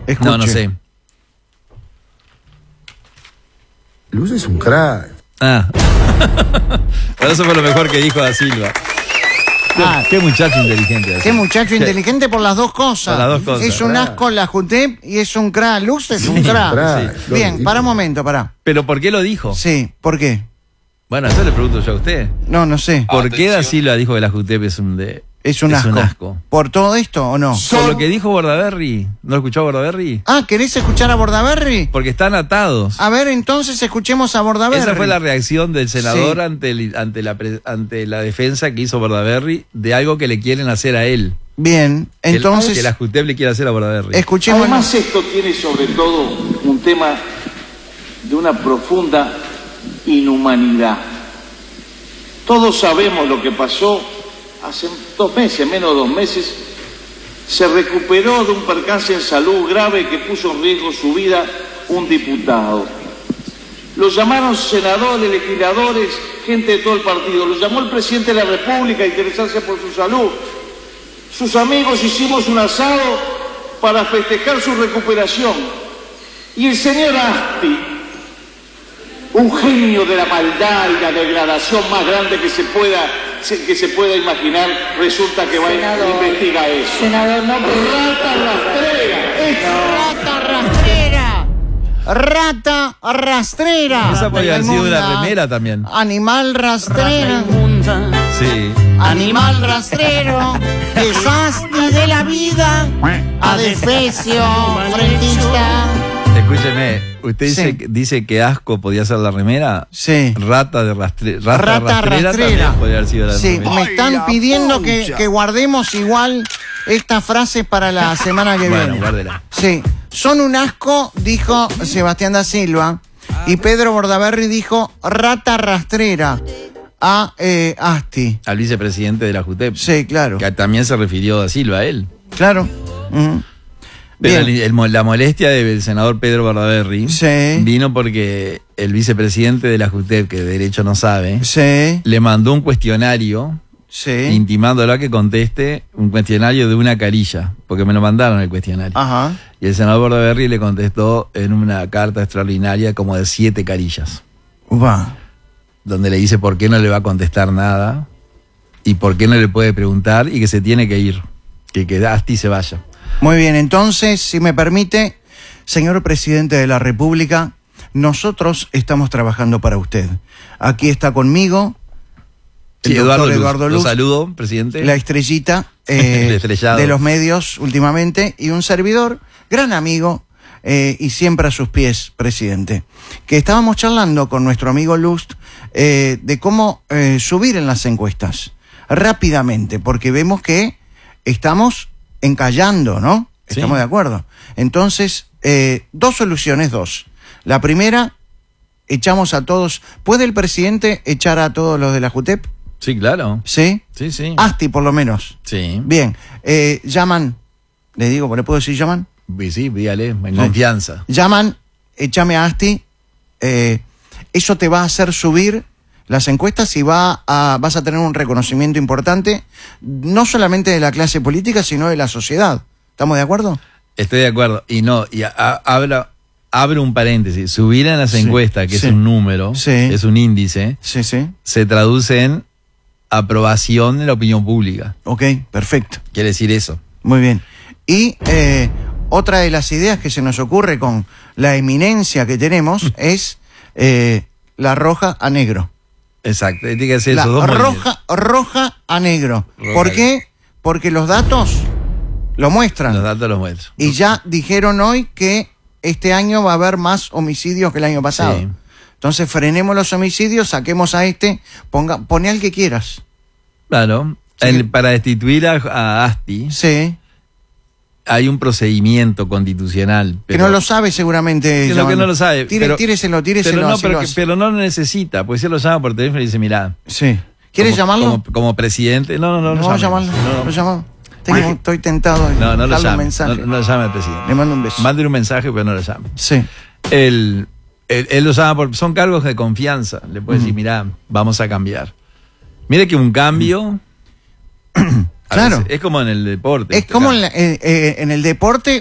Escuche. No sé. Luz es un crack. Pero eso fue lo mejor que dijo Da Silva. Qué muchacho inteligente. Qué muchacho inteligente por las dos cosas. Por las dos cosas. Es un asco la JUTEP y es un crack. Luz es un crack. Sí. Bien, para un momento, para. ¿Pero por qué lo dijo? Sí, ¿por qué? Bueno, eso le pregunto yo a usted. No sé. ¿Por qué Da Silva dijo que la JUTEP es un asco? ¿Por todo esto o no? Por lo que dijo Bordaberry. ¿No lo escuchó a Bordaberry? ¿Querés escuchar a Bordaberry? Porque están atados. A ver, entonces escuchemos a Bordaberry. Esa fue la reacción del senador ante la defensa que hizo Bordaberry de algo que le quieren hacer a él. Bien, entonces... Que la JUTEP le quiere hacer a Bordaberry. Escuchemos. Además, esto tiene sobre todo un tema de una profunda inhumanidad. Todos sabemos lo que pasó hace 2 meses, menos de 2 meses. Se recuperó de un percance en salud grave que puso en riesgo su vida un diputado. Lo llamaron senadores, legisladores, gente de todo el partido. Lo llamó el presidente de la República a interesarse por su salud. Sus amigos hicimos un asado para festejar su recuperación. Y el señor Asti, un genio de la maldad y la degradación más grande que se pueda imaginar, resulta que va a investigar eso. Senador, no. Rata rastrera. ¡Rata rastrera! ¡Rata rastrera! Esa podría haber sido una remera también. Animal rastrero. Sí. Animal rastrero. Desastre de la vida. Adefesio. Frentista. Escúcheme, usted dice que asco podía ser la remera. Sí. Rata rastrera también podría haber sido la remera. Me están pidiendo que guardemos igual esta frase para la semana que viene. Bueno, guárdela. Sí. Son un asco, dijo Sebastián Da Silva. Y Pedro Bordaberry dijo rata rastrera a Asti. Al vicepresidente de la JUTEP. Sí, claro. Que también se refirió Da Silva a él. Claro. Pero la molestia del senador Pedro Bordaberry vino porque el vicepresidente de la JUTEP, que de derecho no sabe, le mandó un cuestionario intimándolo a que conteste un cuestionario de una carilla, porque me lo mandaron el cuestionario. Ajá. Y el senador Bordaberry le contestó en una carta extraordinaria como de 7 carillas. Donde le dice por qué no le va a contestar nada y por qué no le puede preguntar y que se tiene que ir, que Asti se vaya. Muy bien, entonces, si me permite, señor presidente de la República, nosotros estamos trabajando para usted. Aquí está conmigo el doctor Eduardo Luz. Lo saludo, presidente. La estrellita de los medios últimamente y un servidor, gran amigo y siempre a sus pies, presidente. Que estábamos charlando con nuestro amigo Luz de cómo subir en las encuestas rápidamente, porque vemos que estamos encallando, ¿no? Estamos de acuerdo. Entonces, 2 soluciones. La primera, echamos a todos. ¿Puede el presidente echar a todos los de la JUTEP? Sí, claro. ¿Sí? Sí. Asti, por lo menos. Sí. Bien. Llaman, le digo, ¿le puedo decir llaman? Sí, dígale, en confianza. Llaman, échame a Asti. Eso te va a hacer subir las encuestas y vas a tener un reconocimiento importante, no solamente de la clase política, sino de la sociedad. ¿Estamos de acuerdo? Estoy de acuerdo. Y abro un paréntesis. Subir en las encuestas, que es un número, es un índice, se traduce en aprobación de la opinión pública. Ok, perfecto. Quiere decir eso. Muy bien. Y otra de las ideas que se nos ocurre con la eminencia que tenemos es la roja a negro. Exacto, tiene que ser la esos dos roja a negro. ¿Por qué? Porque los datos lo muestran. Los datos lo muestran. Y ya dijeron hoy que este año va a haber más homicidios que el año pasado. Sí. Entonces frenemos los homicidios, saquemos a pone al que quieras. Claro. Sí. Para destituir a Asti, hay un procedimiento constitucional. Que no lo sabe seguramente. Que no lo sabe. Tíreselo. Pero no lo necesita, pues se lo llama por teléfono y dice, mirá. Sí. ¿Quieres llamarlo? Como presidente. No vamos a llamarlo. No lo llamo. Estoy tentado de no lo darle llame, un mensaje. No lo llame al presidente. Le mando un beso. Mándale un mensaje, pero no lo llame. Sí. Él lo llama son cargos de confianza. Le puede decir, mirá, vamos a cambiar. Mire que un cambio... Claro. Es como en el deporte. Es como en el deporte